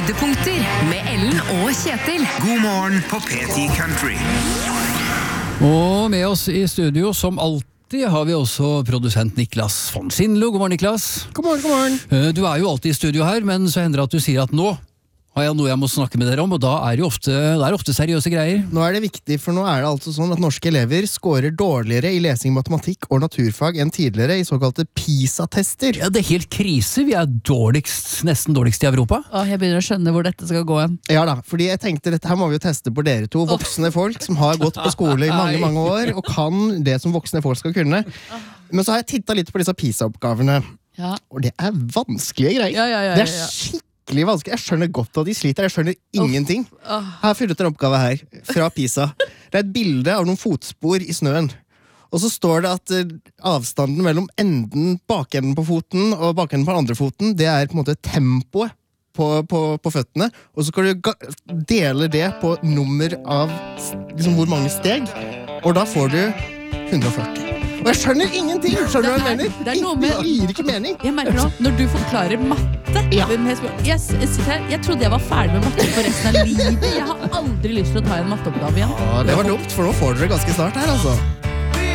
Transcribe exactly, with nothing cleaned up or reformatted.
Høydepunkter med Ellen og Kjetil. God morgen på P ti Country. Og med oss i studio, som alltid, har vi også produsent Niklas von Sindlo. God morgen, Niklas. God morgen, god morgen. Du er jo alltid i studio her, men så hender det at du sier at nå har jeg noe jeg må snakke med dere om, og da er det jo ofte, det er ofte seriøse greier. Nå er det viktig, for nå er det altså sånn at norske elever scorer dårligere i lesing, matematikk og naturfag enn tidligere i såkalte PISA-tester. Ja, det er helt krise. Vi er dårligst, nesten dårligst i Europa. Åh, jeg begynner å skjønne hvor dette skal gå hen. Ja da, fordi jeg tenkte dette her må vi jo teste på dere to, voksne folk som har gått på skole i mange, mange år, og kan det som voksne folk skal kunne. Men så har jeg tittet litt på disse PISA-oppgavene, Ja. og det er vanskelige greier. Ja, ja, ja, ja, Det er ja. skikkelig vanskelig. Jeg skjønner godt at de sliter, jeg skjønner ingenting. Åh. Jeg har funnet en oppgave her, fra PISA. Det er et bilde av noen fotspor i snøen. Og så står det at eh, avstanden mellom enden, bakenden på foten og bakenden på den andre foten, det er på en måte tempoet på, på, på føttene. Og så skal du ga- dele det på nummer av s- liksom hvor mange steg, og da får du hundre og førti. Og jeg skjønner ingenting! Skjønner du hva jeg Det er- mener? det er noe med- Det gir ikke mening. Jeg merker nå, når du forklarer matte Ja. hvem jeg, spør- jeg, s- jeg, sitter her, jeg trodde jeg var ferdig med matte for resten av livet. Jeg har aldri lyst til å ta en matteoppgave igjen. Ja, det var dumt, for nå får dere ganske snart her, altså.